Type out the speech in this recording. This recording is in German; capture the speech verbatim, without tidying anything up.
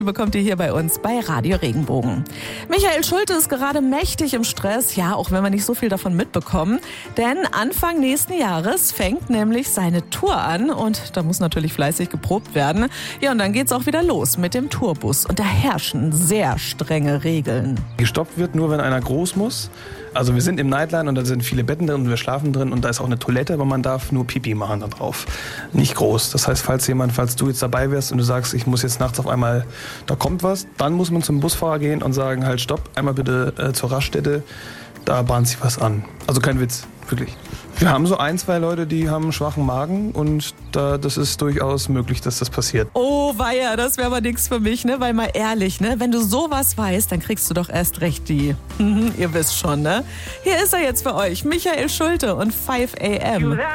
Bekommt ihr hier bei uns bei Radio Regenbogen. Michael Schulte ist gerade mächtig im Stress, ja, auch wenn wir nicht so viel davon mitbekommen. Denn Anfang nächsten Jahres fängt nämlich seine Tour an und da muss natürlich fleißig geprobt werden. Ja, und dann geht's auch wieder los mit dem Tourbus und da herrschen sehr strenge Regeln. Gestoppt wird nur, wenn einer groß muss. Also wir sind im Nightline und da sind viele Betten drin und wir schlafen drin und da ist auch eine Toilette, aber man darf nur Pipi machen da drauf. Nicht groß. Das heißt, falls jemand, falls du jetzt dabei wärst und du sagst, ich muss jetzt nachts auf einmal, da kommt was, dann muss man zum Busfahrer gehen und sagen, halt stopp, einmal bitte äh, zur Raststätte, da bahnt sich was an. Also kein Witz, wirklich. Wir haben so ein, zwei Leute, die haben einen schwachen Magen und da, das ist durchaus möglich, dass das passiert. Oh weia, das wäre aber nichts für mich, ne? Weil mal ehrlich, ne? Wenn du sowas weißt, dann kriegst du doch erst recht die. Ihr wisst schon, ne? Hier ist er jetzt für euch, Michael Schulte und five a m